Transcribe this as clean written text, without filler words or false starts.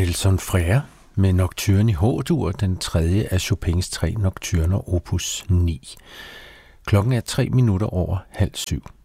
Mendelssohn Freya med Nocturne i H-dur, den tredje af Chopins 3 nocturner opus 9. Klokken er 3 minutter over 6:30.